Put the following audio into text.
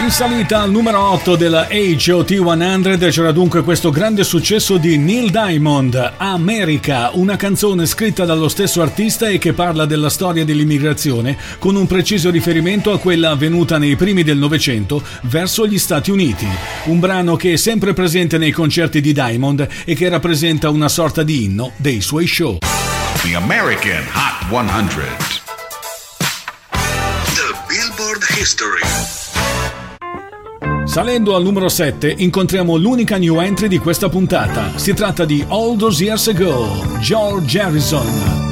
In salita al numero 8 della HOT 100 c'era dunque questo grande successo di Neil Diamond, America, una canzone scritta dallo stesso artista e che parla della storia dell'immigrazione con un preciso riferimento a quella avvenuta nei primi del Novecento verso gli Stati Uniti. Un brano che è sempre presente nei concerti di Diamond e che rappresenta una sorta di inno dei suoi show. The American Hot 100. The Billboard History. Salendo al numero 7 incontriamo l'unica new entry di questa puntata. Si tratta di All Those Years Ago, George Harrison.